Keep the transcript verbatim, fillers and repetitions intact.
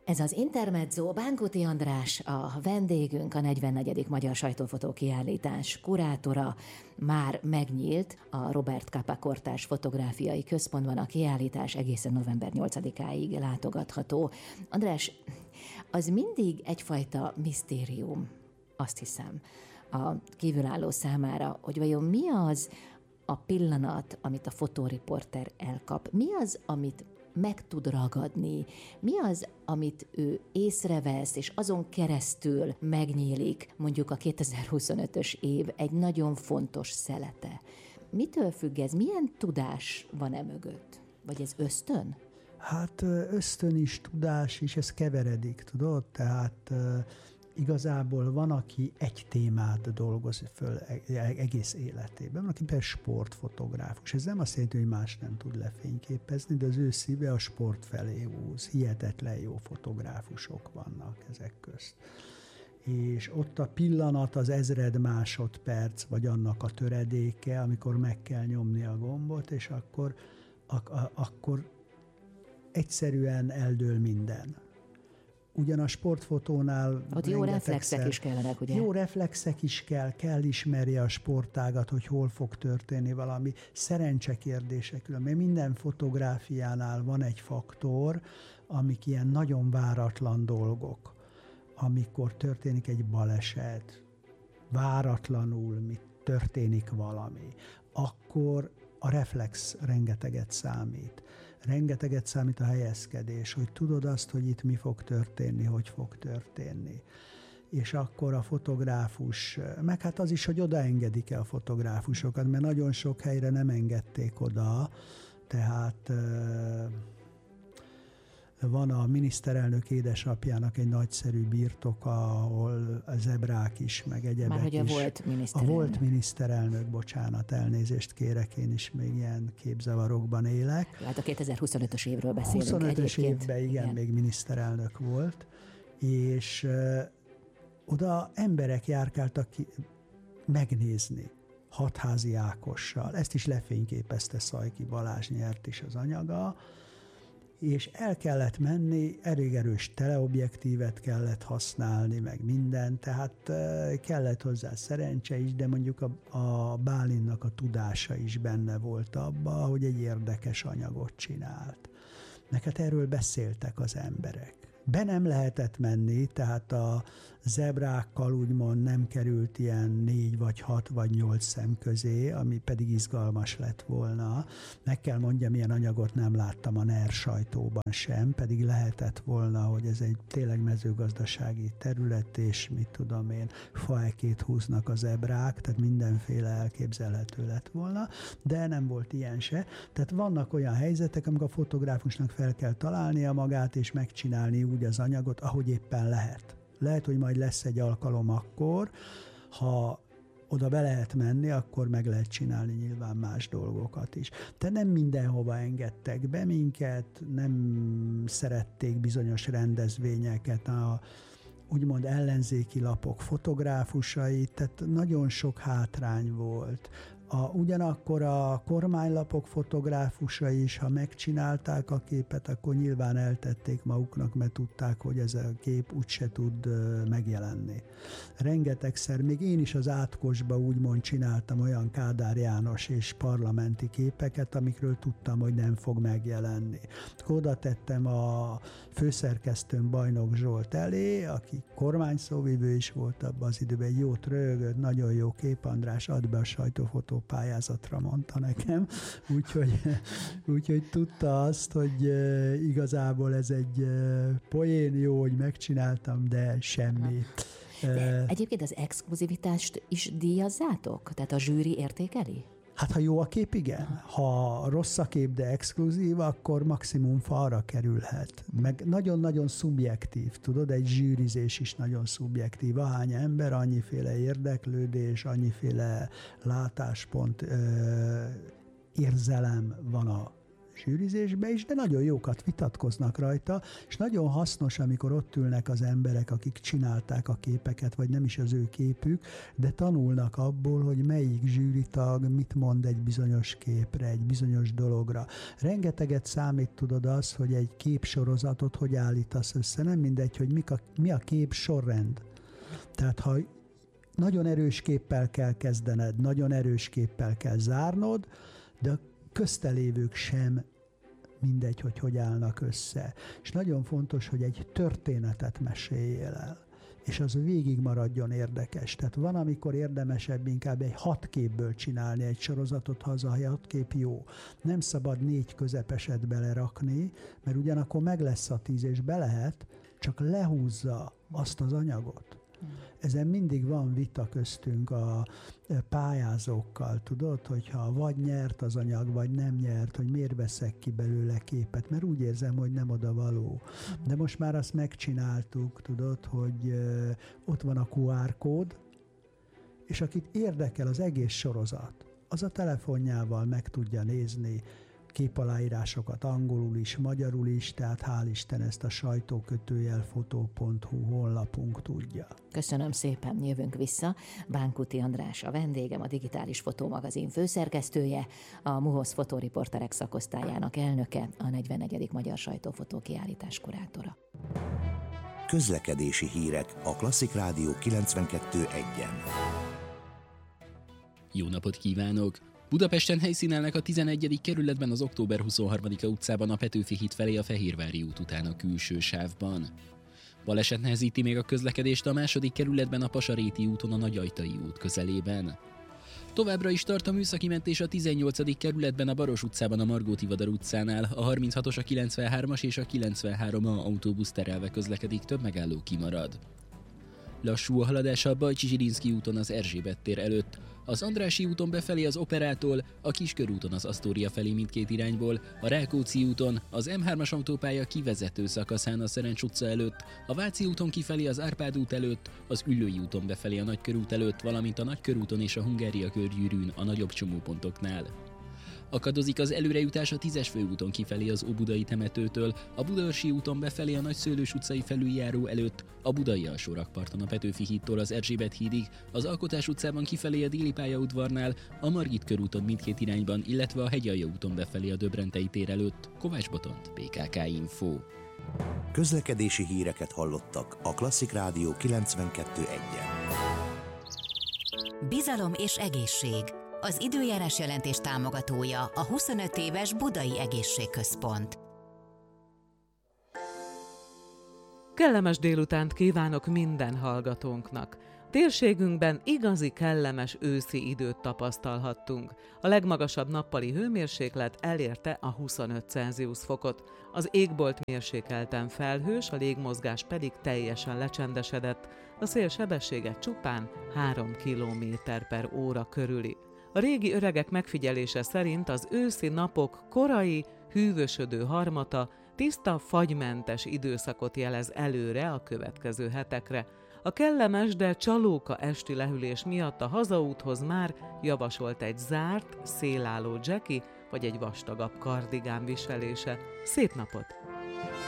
Ez az Intermezzo, Bánkuti András, a vendégünk, a negyvennegyedik Magyar Sajtófotó Kiállítás kurátora. Már megnyílt a Robert Capa Kortárs Fotográfiai Központban, a kiállítás egészen november nyolcadikáig látogatható. András, az mindig egyfajta misztérium, azt hiszem, a kívülálló számára, hogy vajon mi az a pillanat, amit a fotóriporter elkap, mi az, amit meg tud ragadni, mi az, amit ő észrevesz, és azon keresztül megnyílik mondjuk a kétezer-huszonötös év egy nagyon fontos szelete. Mitől függ ez? Milyen tudás van e mögött? Vagy ez ösztön? Hát ösztön is, tudás is, ez keveredik, tudod? Tehát igazából van, aki egy témát dolgoz föl egész életében. Van, aki például sportfotográfus. Ez nem azt jelenti, hogy más nem tud lefényképezni, de az ő szíve a sport felé húz. Hihetetlen jó fotográfusok vannak ezek közt. És ott a pillanat az ezred másodperc, vagy annak a töredéke, amikor meg kell nyomni a gombot, és akkor, ak- akkor egyszerűen eldől minden. Ugyan a sportfotónál ott jó reflexek is kellenek, ugye? Jó reflexek is kell, kell ismerje a sportágat, hogy hol fog történni valami. Szerencse kérdése különben. Minden fotográfiánál van egy faktor, amik ilyen nagyon váratlan dolgok, amikor történik egy baleset, váratlanul mit történik valami, akkor a reflex rengeteget számít. Rengeteget számít a helyezkedés, hogy tudod azt, hogy itt mi fog történni, hogy fog történni. És akkor a fotográfus, meg hát az is, hogy odaengedik-e a fotográfusokat, mert nagyon sok helyre nem engedték oda, tehát van a miniszterelnök édesapjának egy nagyszerű birtoka, ahol a zebrák is, meg egyebek Már hogy a is. volt miniszterelnök. A volt miniszterelnök, bocsánat, elnézést kérek, én is még ilyen képzavarokban élek. Hát a kétezer-huszonötös évről beszélünk huszonötös egyébként. évben, igen, igen, még miniszterelnök volt, és uh, oda emberek járkáltak ki megnézni Hatházi Ákossal. Ezt is lefényképezte Szajki Balázs, nyert is az anyaga, és el kellett menni, elég erős teleobjektívet kellett használni, meg minden, tehát kellett hozzá szerencse is, de mondjuk a, a Bálinnak a tudása is benne volt abba, hogy egy érdekes anyagot csinált. Meg hát erről beszéltek az emberek. Be nem lehetett menni, tehát a zebrákkal úgymond nem került ilyen négy vagy hat vagy nyolc szem közé, ami pedig izgalmas lett volna. Meg kell mondjam, ilyen anyagot nem láttam a NER sajtóban sem, pedig lehetett volna, hogy ez egy tényleg mezőgazdasági terület, és mit tudom én, faekét húznak a zebrák, tehát mindenféle elképzelhető lett volna, de nem volt ilyen se. Tehát vannak olyan helyzetek, amikor a fotográfusnak fel kell találnia magát, és megcsinálni úgy az anyagot, ahogy éppen lehet. Lehet, hogy majd lesz egy alkalom akkor, ha oda be lehet menni, akkor meg lehet csinálni nyilván más dolgokat is. De nem mindenhova engedtek be minket, nem szerették bizonyos rendezvényeket, a úgymond ellenzéki lapok fotográfusait, tehát nagyon sok hátrány volt. A, ugyanakkor a kormánylapok fotográfusai is, ha megcsinálták a képet, akkor nyilván eltették maguknak, mert tudták, hogy ez a kép úgyse tud megjelenni. Rengetegszer, még én is az Átkosba úgymond csináltam olyan Kádár János és parlamenti képeket, amikről tudtam, hogy nem fog megjelenni. Akkor oda tettem a főszerkesztőm Bajnok Zsolt elé, aki kormányszóvivő is volt abban az időben, egy jót röhögött, nagyon jó kép, András, add be a sajtófotó pályázatra, mondta nekem, úgyhogy, úgyhogy tudta azt, hogy igazából ez egy poén, jó, hogy megcsináltam, de semmi. De egyébként az exkluzivitást is díjazzátok? Tehát a zsűri értékeli? Hát ha jó a kép, igen. Ha rossz a kép, de exkluzív, akkor maximum falra kerülhet. Meg nagyon-nagyon szubjektív, tudod, egy zsűrizés is nagyon szubjektív. Ahány ember, annyiféle érdeklődés, annyiféle látáspont, ö, érzelem van a zsűrizésbe is, de nagyon jókat vitatkoznak rajta, és nagyon hasznos, amikor ott ülnek az emberek, akik csinálták a képeket, vagy nem is az ő képük, de tanulnak abból, hogy melyik zsűritag mit mond egy bizonyos képre, egy bizonyos dologra. Rengeteget számít, tudod, az, hogy egy képsorozatot hogy állítasz össze. Nem mindegy, hogy mik a, mi a kép sorrend. Tehát ha nagyon erős képpel kell kezdened, nagyon erős képpel kell zárnod, de a köztelévők sem mindegy, hogy hogy állnak össze. És nagyon fontos, hogy egy történetet meséljél el, és az végig maradjon érdekes. Tehát van, amikor érdemesebb inkább egy hat képből csinálni egy sorozatot, ha az a hat kép jó. Nem szabad négy közepeset belerakni, mert ugyanakkor meg lesz a tíz, és be lehet, csak lehúzza azt az anyagot. Ezen mindig van vita köztünk a pályázókkal, tudod, hogyha vagy nyert az anyag, vagy nem nyert, hogy miért veszek ki belőle képet, mert úgy érzem, hogy nem oda való. De most már azt megcsináltuk, tudod, hogy ott van a kú ár kód, és akit érdekel az egész sorozat, az a telefonjával meg tudja nézni, képaláírásokat angolul is, magyarul is, tehát hál' Isten ezt a sajtókötőjelfotó pont hu honlapunk tudja. Köszönöm szépen, jövünk vissza. Bánkuti András a vendégem, a Digitális Fotómagazin főszerkesztője, a MUHOS fotóriporterek szakosztályának elnöke, a negyvennegyedik Magyar Sajtófotó Kiállítás kurátora. Közlekedési hírek a Klasszik Rádió kilencvenkettő egyen. Jó napot kívánok! Budapesten helyszínelnek a tizenegyedik kerületben az október huszonharmadika utcában a Petőfi híd felé a Fehérvári út után a külső sávban. Baleset nehezíti még a közlekedést a második kerületben a Pasaréti úton a Nagyajtai út közelében. Továbbra is tart a műszaki mentés a tizennyolcadik kerületben a Baros utcában a Margó-Tivadar utcánál, a harminchatos, a kilencvenhármas és a kilencvenhárom A autóbusz terelve közlekedik, több megálló kimarad. Lassú a haladás a Bajcsy-Zsilinszky úton az Erzsébet tér előtt, az Andrássy úton befelé az Operától, a Kiskörúton az Asztória felé mindkét irányból, a Rákóczi úton, az M hármas autópálya kivezető szakaszán a Szerencs utca előtt, a Váci úton kifelé az Árpád út előtt, az Üllői úton befelé a Nagykörút előtt, valamint a Nagykörúton és a Hungária körgyűrűn a nagyobb csomópontoknál. Akadozik az előrejutás a tízes főúton kifelé az Óbudai temetőtől, a Budaörsi úton befelé a Nagyszőlős utcai felüljáró előtt, a Budai alsórakparton a Petőfi hídtól az Erzsébet hídig, az Alkotás utcában kifelé a Déli pályaudvarnál, a Margit körúton mindkét irányban, illetve a Hegyalja úton befelé a Döbrentei tér előtt. Kovács Botont, bé ká ká Info. Közlekedési híreket hallottak a Klasszik Rádió kilencvenkettő egyen. Bizalom és egészség. Az időjárás jelentés támogatója a huszonöt éves Budai Egészségközpont. Kellemes délutánt kívánok minden hallgatónknak. Térségünkben igazi kellemes őszi időt tapasztalhattunk. A legmagasabb nappali hőmérséklet elérte a huszonöt Celsius fokot. Az égbolt mérsékelten felhős, a légmozgás pedig teljesen lecsendesedett. A szél sebessége csupán három kilométer per óra körüli. A régi öregek megfigyelése szerint az őszi napok korai, hűvösödő harmata tiszta, fagymentes időszakot jelez előre a következő hetekre. A kellemes, de csalóka esti lehűlés miatt a hazaúthoz már javasolt egy zárt, szélálló dzseki vagy egy vastagabb kardigán viselése. Szép napot!